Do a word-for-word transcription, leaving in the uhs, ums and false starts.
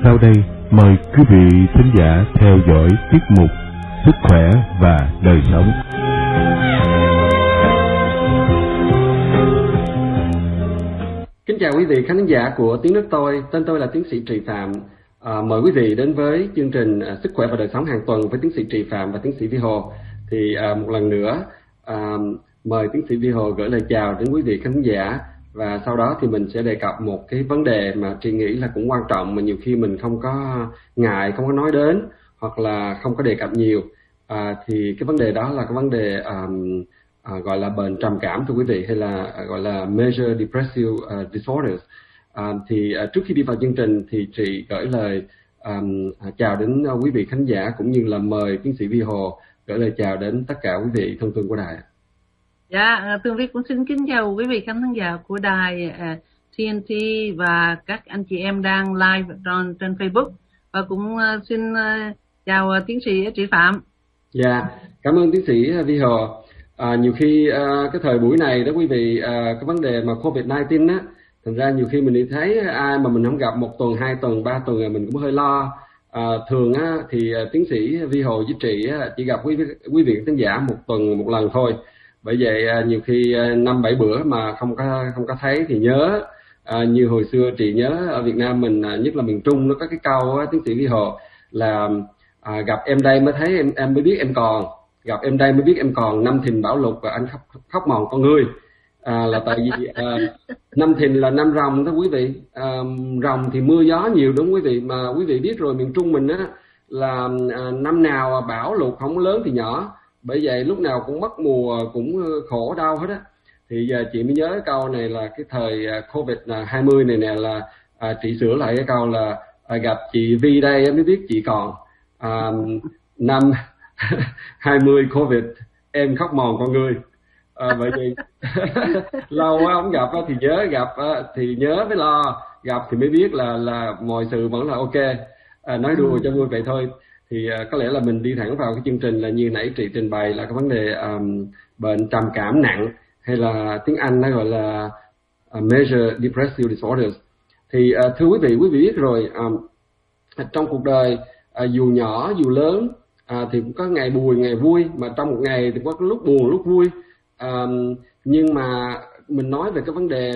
Sau đây, mời quý vị thính giả theo dõi tiết mục Sức khỏe và đời sống. Kính chào quý vị khán giả của Tiếng Nước Tôi, tên tôi là tiến sĩ Trì Phạm. À, mời quý vị đến với chương trình à, Sức khỏe và đời sống hàng tuần với tiến sĩ Trì Phạm và tiến sĩ Vi Hồ. Thì à, một lần nữa à, mời tiến sĩ Vi Hồ gửi lời chào đến quý vị khán giả, và sau đó thì mình sẽ đề cập một cái vấn đề mà Trì nghĩ là cũng quan trọng mà nhiều khi mình không có ngại, không có nói đến hoặc là không có đề cập nhiều. À, thì cái vấn đề đó là cái vấn đề à, À, gọi là bệnh trầm cảm thưa quý vị, hay là à, gọi là major depressive uh, disorders. À, thì à, trước khi đi vào chương trình thì chị gửi lời um, chào đến uh, quý vị khán giả, cũng như là mời tiến sĩ Vi Hồ gửi lời chào đến tất cả quý vị thân thương của đài. Dạ, Tường Vi cũng xin kính chào quý vị khán giả của đài uh, tê en tê và các anh chị em đang live trên, trên Facebook, và cũng uh, xin uh, chào uh, tiến sĩ Trì Phạm. Dạ, cảm ơn tiến sĩ Vi Hồ. À, nhiều khi à, cái thời buổi này đó quý vị, à, cái vấn đề mà covid mười chín á, thành ra nhiều khi mình đi thấy ai mà mình không gặp một tuần, hai tuần, ba tuần là mình cũng hơi lo. À, thường á thì à, tiến sĩ Vi Hồ với chị á, chỉ gặp quý quý vị khán giả một tuần một lần thôi. Bởi vậy à, nhiều khi à, năm bảy bữa mà không có không có thấy thì nhớ. À, như hồi xưa chị nhớ ở Việt Nam mình, à, nhất là miền Trung, nó có cái câu á, tiến sĩ Vi Hồ là à, gặp em đây mới thấy em em mới biết em còn. Gặp em đây mới biết em còn, năm thìn bão lụt và anh khóc khóc mòn con ngươi. À, là tại vì à, năm thìn là năm rồng đó quý vị. À, rồng thì mưa gió nhiều đúng quý vị, mà quý vị biết rồi, miền Trung mình á là à, năm nào bão lụt không lớn thì nhỏ, bởi vậy lúc nào cũng mất mùa, cũng khổ đau hết á. Thì giờ chị mới nhớ cái câu này là cái thời covid hai mươi này nè, là à, chị sửa lại cái câu là à, gặp chị Vi đây mới biết chị còn. À, năm hai mươi Covid em khóc mòn con người. À, vậy thì lâu quá không gặp thì nhớ, gặp thì nhớ mới lo, gặp thì mới biết là là mọi sự vẫn là ok. À, nói đùa cho vui vậy thôi. Thì uh, có lẽ là mình đi thẳng vào cái chương trình, là như nãy chị trình bày là cái vấn đề um, bệnh trầm cảm nặng, hay là tiếng Anh nó gọi là uh, major depressive disorders. Thì uh, thưa quý vị, quý vị biết rồi, um, trong cuộc đời uh, dù nhỏ dù lớn, À, thì cũng có ngày buồn ngày vui, mà trong một ngày thì có lúc buồn lúc vui. À, nhưng mà mình nói về cái vấn đề